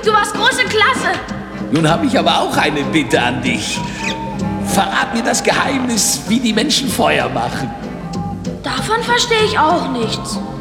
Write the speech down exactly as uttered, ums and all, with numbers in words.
du warst große Klasse. Nun habe ich aber auch eine Bitte an dich. Verrat mir das Geheimnis, wie die Menschen Feuer machen. Davon verstehe ich auch nichts.